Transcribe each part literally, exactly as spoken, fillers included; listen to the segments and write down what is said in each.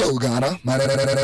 Hello, Ghana. My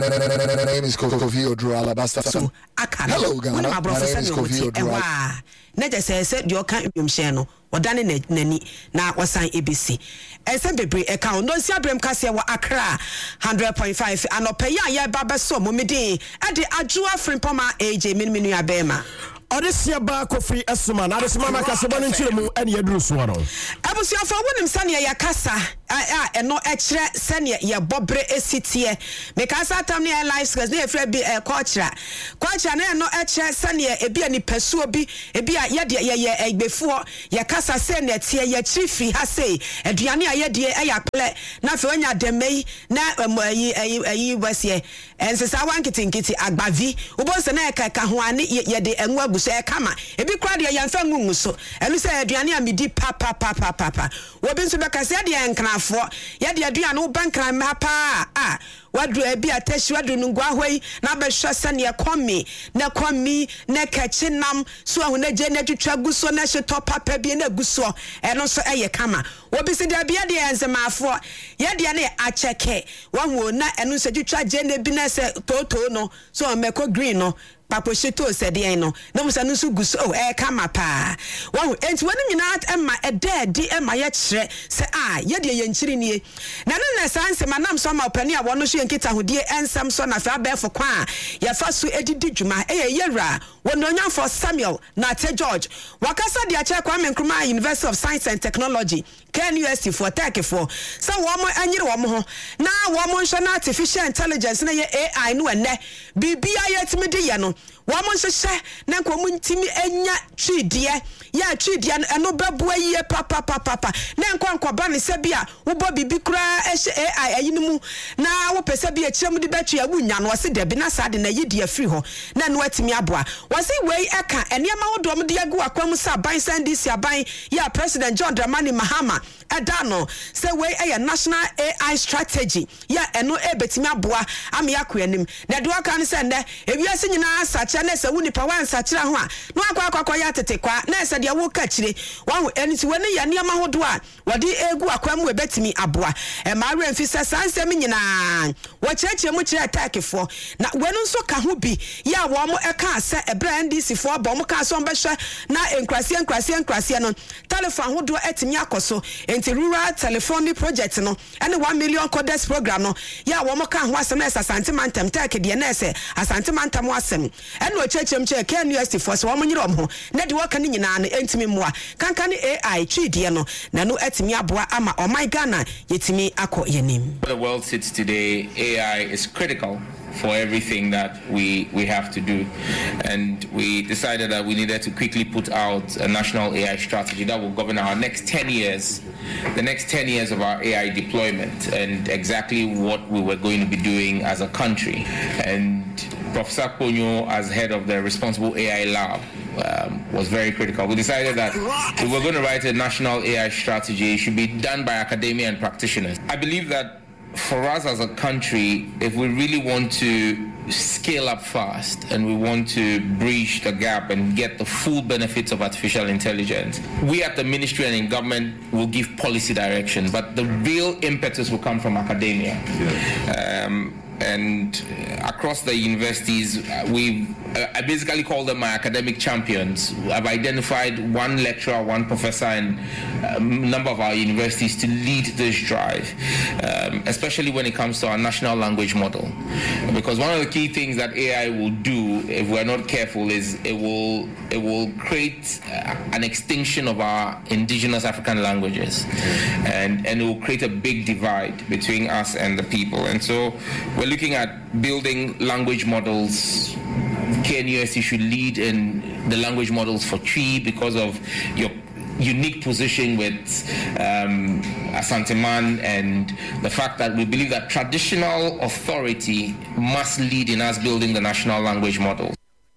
name is Kofi Oduro Alabasta. Hello, Ghana. My name is Kofi Oduro. Neja says, "You can't be mshano." Odane nani na wasan A B C. Ese bebre eka no sia brem kase wa Accra one hundred point five anopeya ya baba so momedi e de adwoa frimpoma A J miniminu abema. Odesia ba Kofi Esuma na Adesima makase bonu nchiremu ene yaduru so no. Abusuafo wonim sane ya kasa a eno e kire sane ya bobre esitie. Mekasa tam ne life skills ne efra bi e culture. Culture na eno e kire sane ebi ani pesuo bi ebi a ye de ye egbefuo ya kasa se na tie ya kiri free ha sei aduane a ye de e ya kle na fe onya demei na ayi ayi ayi wase ensesa wankitinkiti agbavi ubonse na e ka ho ane ye de enwa buso e kama ebi kra de ya mfa ngungu so enu se aduane a medi pa pa pa pa pa wo bi nso be kase de enkrafo ye de aduane wo bankran ma pa a wadu ebi atashi wadu nungwa hoi na be hwese ne komi na komi na kachinam so ahu na je na twitwa guso na hye topa pa bi na guso eno so eye kama wo bi se de bia de enzemafo ye de na acheke wahu na eno so twitwa je na bi na se toto no so meko green no papo shito said yen no na musa no so guso oh e kama pa wahu enti wani nyina emma ede di emma ye kire se ah ye de ye nchiri nie na no na sanse manam so ma opani a wono so yenkita hodie ensam so na fa befo kwa ya fa so edidi djuma e ye yera wono nyamfo Samuel na te George wakasa de ache kwa Nkrumah University of Science and Technology K N U S T for tech for so wo mo anyire wo mo ho na wo mo nso na artificial intelligence na ye A I no ene bibia ye timidi ye no wo mo nso hye na nko mo ntimi enya twidie ya twidie eno beboa ye papa papa papa na nko nko ba ne se bia wo bo bibi kura ehye A I ayinimu na wo pese bia kiremu de betwe ya wunya no se de bi na sa de na yidi afiri ho na no atimi aboa wose wei eka enema wo dom de agu akwam sa ban sandisi aban ya President John Dramani Mahama edano say we a national A I strategy ya eno e betimi aboa am yakoanim na de waka ne sende ewiase nyina sache na se wuni pa wan sache ho a no akwa akwa ya tetekwa na se de wo ka kire wahu enti woni ya niam ahodo a wode egu akwam we betimi aboa e ma remfi se sansem nyina wo cheche mu kire attack fo na wenu nso ka ho bi ya wo mo eka se ebra N D C fo bo mo ka so mbehwe na enkrase enkrase enkrase no telephone hodo etimi akoso enti rural telephony project no ene one million codes program no ya wo mo ka ho asem na asante mantem take de na ese asante mantem asem ene o chechem che K N U S T for so wo mo nyiro mo na de wo ka ni nyina na entimi moa kanka ni A I twidie no na no etimi aboa ama o my Ghana yetimi akọ yenim. The world sits today, A I is critical for everything that we we have to do, and we decided that we needed to quickly put out a national A I strategy that will govern our next ten years, the next ten years of our A I deployment, and exactly what we were going to be doing as a country. And Professor Ponyo, as head of the Responsible A I Lab, um, was very critical. We decided that if we're going to write a national A I strategy, it should be done by academia and practitioners. I believe that for us as a country, if we really want to scale up fast and we want to bridge the gap and get the full benefits of artificial intelligence, we at the ministry and in government will give policy direction, but the real impetus will come from academia. Yeah. Um, and across the universities, we uh, I basically call them my academic champions. I've identified one lecturer, one professor, and a number of our universities to lead this drive, um, especially when it comes to our national language model. Because one of the key things that A I will do, if we're not careful, is it will it will create uh, an extinction of our indigenous African languages, and and it will create a big divide between us and the people. And so we're looking at building language models. K N U S T should lead in the language models for Twi because of your unique position with um, Asanteman and the fact that we believe that traditional authority must lead in us building the national language models.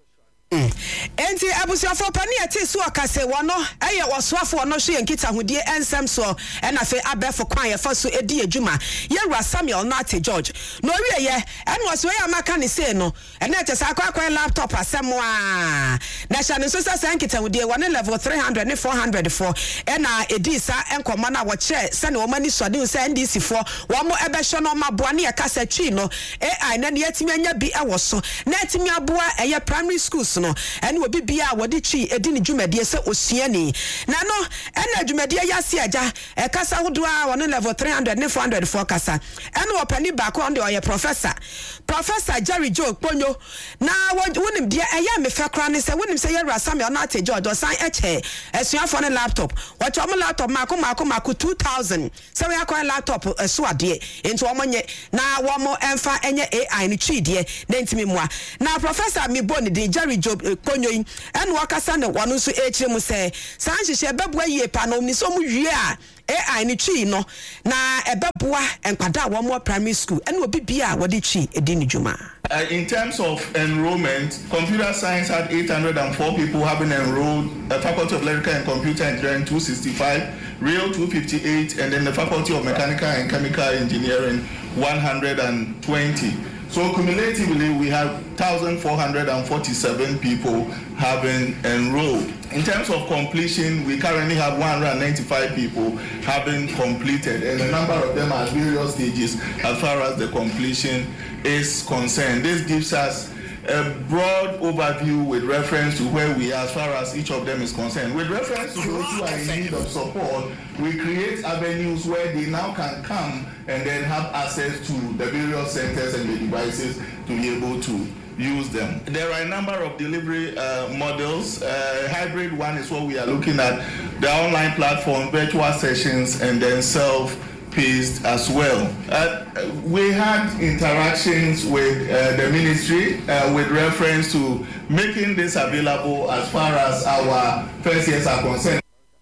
Enti abusiafo pani ati so akase wono eye wosoafo no hwe nkita hodie ensem so e na fe abefo kwan ye fa so edi adwuma ye Wura Samuel Nate George no wie ye ene woso ye amaka ne sei no ene eche sa akwa laptop asemo a na sha ne so sa nkita hodie wone level three hundred ne four hundred for e na edi sa enkoma na wo kire se ne wo mani sode se N D C for wo mo ebe hwe no maboa ne ye kasa twi no A I na ne yatimi anya bi e wo so na yatimi aboa eye primary schools no ene obi bia wodi twi edi ne dwumadie se osuani na no ene dwumadie yase aja e kasa hodo a won level three hundred ne four hundred for kasa ene opani ba ko onde oye professor Professor Jerry Joe Ponyo na wonim dia eya me fe kra ne se wonim se ye Wura Samuel Nate George osan eche esuafo ne laptop wacho mo laptop mako mako mako two thousand se we akwa laptop eso ade enti wo monye na wo mo emfa enye A I ne twi de na ntimi moa na Professor mi boni de Jerry Joe Ponyo yin en wakasa ne wonu nso echire mu se san hihye beboa yie pa no ni so mu wie a A I ni twi no na ebeboa enkwada wo mo primary school en obi bia wodi twi edi ni djuma. Uh, in terms of enrollment, computer science had eight hundred four people having enrolled, uh, Faculty of Electrical and Computer Engineering two sixty-five, Real two fifty-eight, and then the Faculty of Mechanical and Chemical Engineering one hundred twenty. So cumulatively, we have one thousand four hundred forty-seven people having enrolled. In terms of completion, we currently have one hundred ninety-five people having completed, and a number of them are at various stages as far as the completion is concerned. This gives us a broad overview with reference to where we are as far as each of them is concerned. With reference to those who are in need of support, we create avenues where they now can come and then have access to the various centers and the devices to be able to use them. There are a number of delivery uh, models. Uh, hybrid one is what we are looking at, the online platform, virtual sessions, and then self-paced as well. Uh, we had interactions with uh, the ministry uh, with reference to making this available as far as our first years are concerned.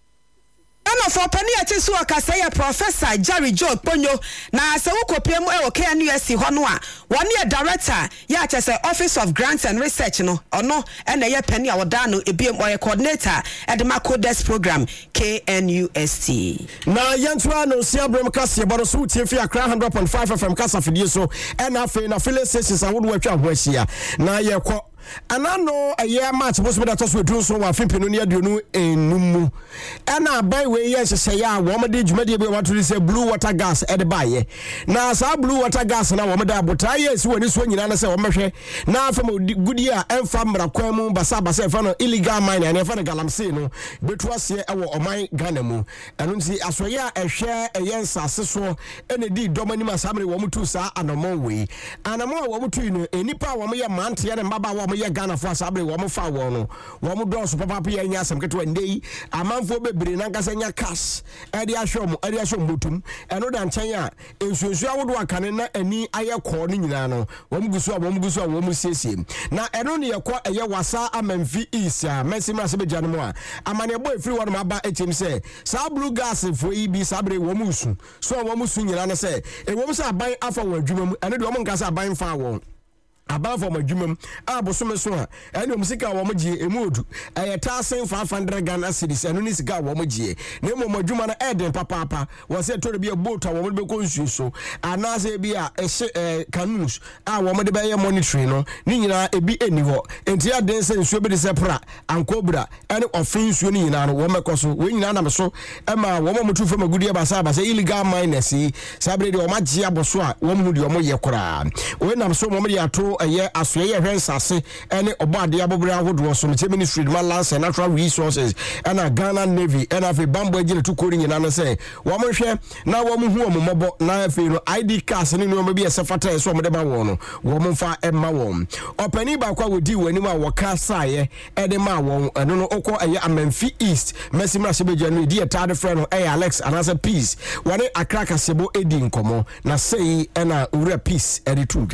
For penny atisu akasaya Professor Jerry Joe Ponyo na se wokopie mu e wo K N U S ho no a one year director ya chese Office of Grants and Research no ono e na ye penny a woda no ebiem oye coordinator e de Macodes program K N U S T na yentwa no sia brem kase boro so tie fi Accra one hundred point five F M kasa fidie so e na fe na filling stations awodo atwa ho ahia na ye kɔ anano aye match boso be that so edun so wa fimpinu ne aduonu enum ana bai we ye hye ya wo mo de dwumade be wato say blue water gas e de baye na sa blue water gas na wo mo da abota ye si woni so nyina na say wo mehwe na afam gudi a emfa mra kwan mu basa basa e fa no illegal mine na e fa no galamsey no betu ase e wo oman Ghana mu eno nti asoye a ehwe eye nsase so ene di domani masamre wo mo tu sa anomon we anamo wo mo tu no enipa wo mo ye mante ye ne mbaba wo ye Ghana for asabre wo mo fa wo no wo mo do so papa pa nya asem keto ndei amanfo bebre na nkasa nya cash e de ahwe mo e de ahwe motum eno da nchen a ensuensu awodo akane na ani aye ko no nyina no wo mo gusu wo mo gusu wo mo siesie na eno ne ye ko eye wasa amamfi isa mesimra se beja no mo a amane boy free one aba etim se sa blue gas fo yi bi sabre wo mo su so wo mo su nyina no se e wo mo sa ban afa wo adwuma mu eno de wo mo nkasa ban fa wo above for my jumum abosome so a ene omusika wo mogie emodu eh tasen five hundred Ghana cedis eno ni sika wo mogie na mo madwuma na eden papa papa wo se to be boat a wo mo be konsu so anase bi a eh canoes a wo mo de be ye monitoring no ni nyina ebi eni ho enti aden se nsuo be de sepra ankobra ene ofin nsuo ni nyina no wo mekoso we nyina na me so e ma wo mo mutu fa magudi abasa abasa illegal miners sabre de wo magie aboso a wo mo de wo mo ye kora we nam so mo de ato eye asoye hwensase ene obade abobere ahodo so me ministry of lands and natural resources and Ghana Navy and afi bambo agile to kori nyina no say wo mo hwe na wo mo hu o mobo na afi no I D cards ni no be esefata so mo de ba wo no wo mo fa emma wo opani ba kwa wodi wani ma wo ka saye e de ma wo eno no okọ eye Amamfi East mesimra sebeja no di etade friend no eye Alex anasa peace wani Accra Kasebo edi nkomo na sei ena ura peace edi tuja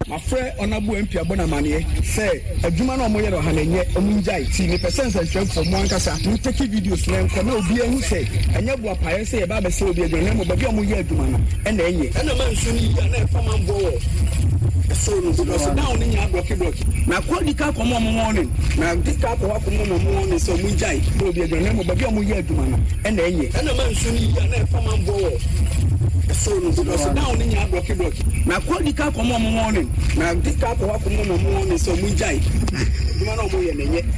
My friend Honorable M P Abonamanie say adwuma na omoye no hanenye omunjai ti me percent and twelve for one kasa we take videos na nko na obi ehu say enye bua paye say e ba be say obi adwuma mo ba bi omoye adwuma no e na enye e na man so ni ya na e fa man bo so no so down ni nya block block na kwodika komo mo morning na dika ko wa komo mo morning so omunjai obi adwuma mo ba bi omoye adwuma no e na enye e na man so ni ya na e fa man bo so no so down ni nya block block na kwodika komo mo morning na dika ko wa komo mo morning so omunjai adwuma no mo ye na enye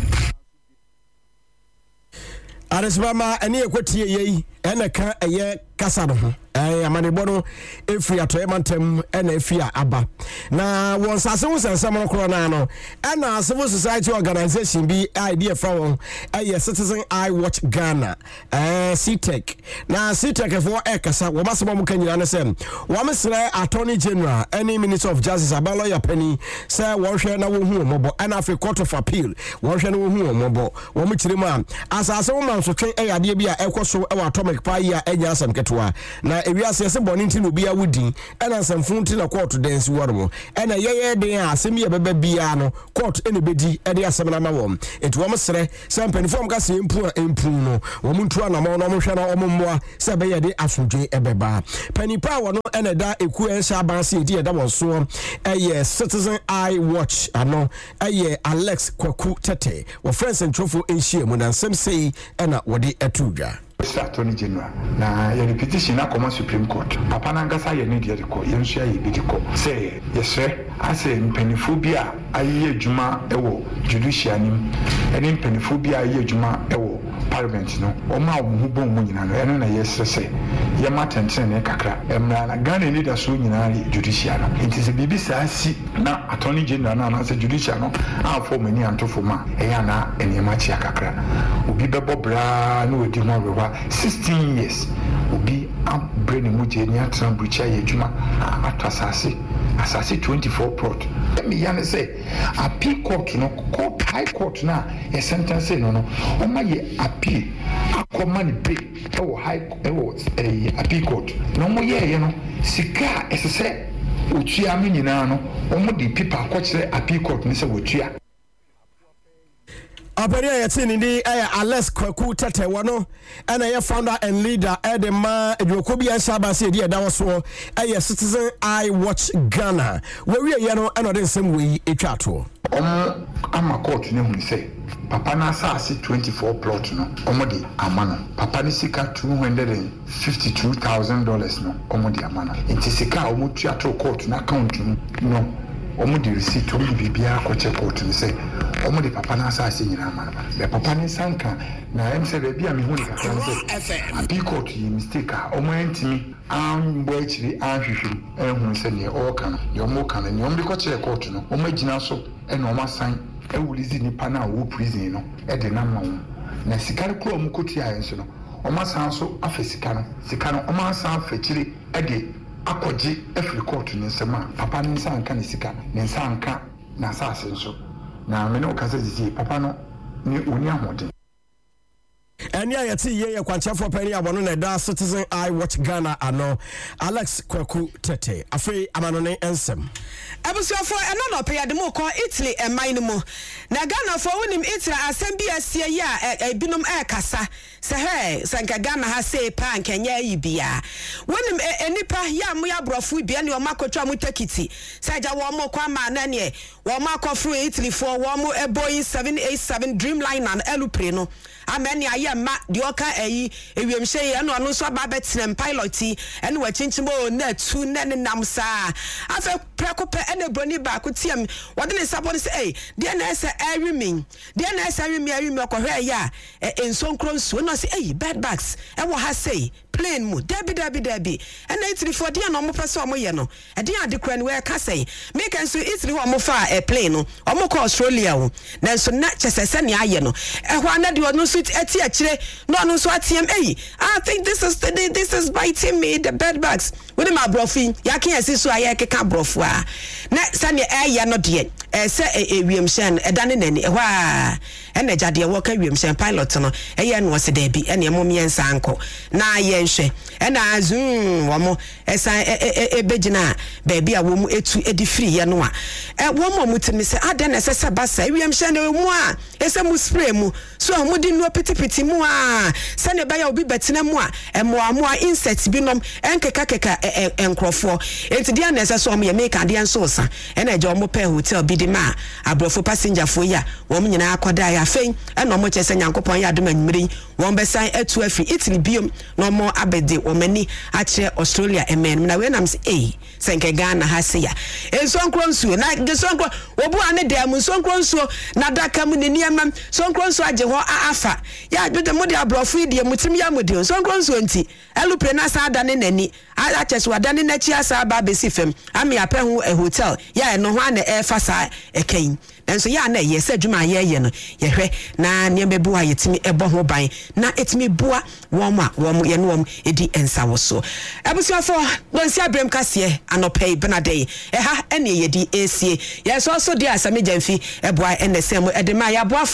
Aresbama ene ekwatie yei ene ka eye kasa no ho eh amanebo no efri atoye mantem ene efia aba na won sase wo sensem no kro na no ena civil society organization bi idea fa won eh Citizen Eye Watch Ghana eh C T E C na C T E C for e kasa wo masebo mo kanyira ne sem wo mesre attorney general any minister of justice abalo ya pani say wo hwe na wo hu mobo ena Africa Court of Appeal wo hwe na wo hu mobo wo mo kirima asase wo man so twen eh ade bi a ekoso e atomic pa yi a enya asam ketwa na ewiase se boni nti no bia wudi ena samfun nti na court dance warmo ena yeye den asem ye beba bia no court ene bedi e de asem na ma wom enti wo mesre se mpanifom ka se empu empu no wo muntu ana ma no mo hwe na wo mmoa se be ye de asodwe ebeba panipa wo no ena da eku ensha banse edi e da won so eye Citizen Eye Watch ano eye Alex Kwaku Tete wo friends and trofo enhia mu na nsem sei ena wo de atudwa Attorney General na your petition na common Supreme Court papa na ngasa ye ne de ko ye nso ye bi de ko say yes ase mpenifobia aye adwuma ewo judicial nim ene mpenifobia aye adwuma ewo parliament no o ma wo hu bon mu nyina no ene na yes say ye matenten ne kakra emra na Ghana ni da so nyina judicial no it is bibi sa si na Attorney General na na say judicial no afọ mani antofo ma e ya na ene ma chia kakra obi bebo bra no odi mo rewa sixteen years obi am brain muje ni atra bucha ye juma atasase asase twenty-four plot me yan say appeal court no court high court na e sentence no no o ma ye appeal akoma ni pay e wo high e wo e appeal court no mo ye ye no sika esese otua me nyina no o mo di paper akọkire appeal court ni se wotua Aberia yetini ndi aya Alex Kwaku Tete wano ena ye founder and leader edema edwokobi ansaba se edi eda woso aya Citizen Eye Watch Ghana we wie ye no ena de nsem we etwa to omo ama court ne hu se papa na asase twenty-four plot no omo di amano papa ni sika two hundred fifty-two thousand dollars no omo di amano enti sika omo tua to court na account no omo di receipt omo di bibia ko check court ni se omo di papa na asase nyina amano be papa ni sanka na em se be bia me hu ni kakra se abi court yi mistake a omo entimi an bo achiri ahwehwem ehun se ne o kan ne omo kan ne omo di ko check court no omo agina so e no omo san e wulizi ni pa na wo prison no e de na ma wo na sikari kro omo kotu ya enso no omo san so afesika no sika no omo san afechiri e de akọji every court ni nsema papa ni nsa nka ni sika ni nsa nka na asase nso na me no kasa zizi papa no ni oni ahode eni ayati ye ye kwanchafo pani abono na da Citizen Eye Watch Ghana ano Alex Kwaku Tete afei amano ne ensem abusuafo eno no pe yade mo ko Italy e man mu na Ghana fo wonim Italy asem bi asie ye a ebinom e kasa se he sanka Ghana ha se pa nkenya yi bia wonim enipa ya mo ya brofo bia ne o makotwa mo takiti se ja wo mo kwa ma na ne wo makofro Italy fo wo mo e Boeing seven eighty-seven Dreamliner and Elupre no ameni aye ma de oka ayi ewiemhye ye no no so ba betrem pilot ene wa chinchimo na tu ne ne nam sa afa prekope ene broni ba ko tiam wode ne support say eh de na ese everymin de na ese everymin everymin ko hwe ya ensonkro nsu no say eh bed bags e wo ha say plane mu dabi dabi dabi ene Italy for de na mo pese o mo ye no e de adekra ne we ka say make enso Italy ho mo fa e plane no o mo ko Australia wo na enso na chesese ne aye no e ho ana de no so eti akyire no no so atiem ei I think this is the, this is biting me the bed bugs with my brofi ya can see so aye keka brofo a na sane eh no de eh se ewiemhyen edane nani ehwa a ene jade wo ka wiemhyen pilot no eh no se da bi ene mo miensa anko na ye nhwe ena azun wo mo esan ebegina ba bia wo mu etu edi free ye no a eh wo mo mutimi se ade na sese basa wiemhyen ne mu a ese mu spray mu so mu di no pitipiti mu a sane ba ya obi betina mu a emo amoa insect binom enkeka keka enkrofo enti dia na ese so mo ye make ade enso sa ena eje omo pe hotel bi di ma abrofo passenger fo ya wo mo nyina akoda ya fein ena omo chese nyankopon ya adom anwumiri wo besan atu afi Italy biom no mo abede wo mani a che Australia emen na we nam se eh senke Ghana ha se ya ensonkro nsuo na gesonkro obu ane da mu ensonkro nsuo na daka mu ne niamam ensonkro nsuo age ho afa ya dwede mo de abrofo die mutim ya modi ensonkro nsuo nti elupre na sa ada ne nani a cheso ada ne na chi asa ba besi fem ame apɛ ho a hotel ya no ho ana e fa sa ekan enso ya na ye se dwuma ye ye no ye hwɛ na ne bebu a yetimi ebo ho ban na etimi bua wo ma wo ye no edi ensa wo so abusuafo don si abrem kase anopɛ benadei e ha ene ye di esie ye so so dia asame jamfi eboa ene sem edema ya boa